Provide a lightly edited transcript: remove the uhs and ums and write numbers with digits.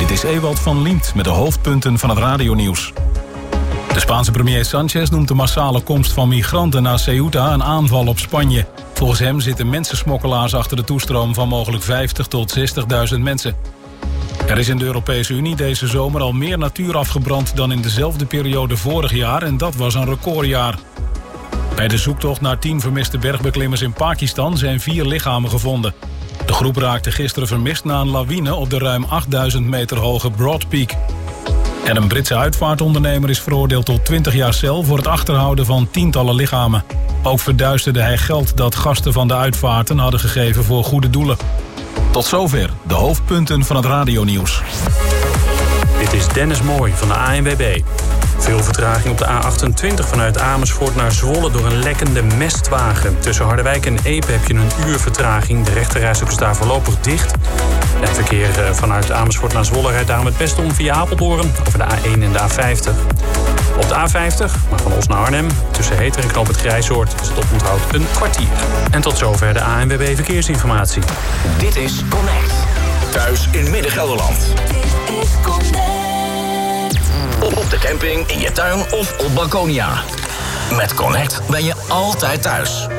Dit is Ewald van Liemt met de hoofdpunten van het radionieuws. De Spaanse premier Sanchez noemt de massale komst van migranten naar Ceuta een aanval op Spanje. Volgens hem zitten mensensmokkelaars achter de toestroom van mogelijk 50 tot 60.000 mensen. Er is in de Europese Unie deze zomer al meer natuur afgebrand dan in dezelfde periode vorig jaar en dat was een recordjaar. Bij de zoektocht naar 10 vermiste bergbeklimmers in Pakistan zijn 4 lichamen gevonden. De groep raakte gisteren vermist na een lawine op de ruim 8000 meter hoge Broad Peak. En een Britse uitvaartondernemer is veroordeeld tot 20 jaar cel voor het achterhouden van tientallen lichamen. Ook verduisterde hij geld dat gasten van de uitvaarten hadden gegeven voor goede doelen. Tot zover de hoofdpunten van het radionieuws. Dit is Dennis Mooij van de ANWB. Veel vertraging op de A28 vanuit Amersfoort naar Zwolle door een lekkende mestwagen. Tussen Harderwijk en Epe heb je een uur vertraging. De rechterrijstrook is daar voorlopig dicht. Het verkeer vanuit Amersfoort naar Zwolle rijdt daarom het beste om via Apeldoorn over de A1 en de A50. Op de A50, maar van Os naar Arnhem, tussen Heter en Knoop het Grijsoord is het oponthoud een kwartier. En tot zover de ANWB Verkeersinformatie. Dit is Connect. Thuis in Midden-Gelderland. Dit is Connect. Op de camping, in je tuin of op Balkonia. Met Connect ben je altijd thuis.